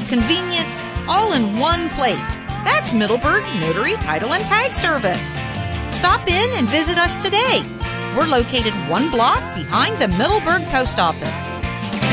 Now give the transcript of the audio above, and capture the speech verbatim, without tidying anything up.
convenience, all in one place. That's Middleburg Notary, Title, and Tag Service. Stop in and visit us today. We're located one block behind the Middleburg Post Office.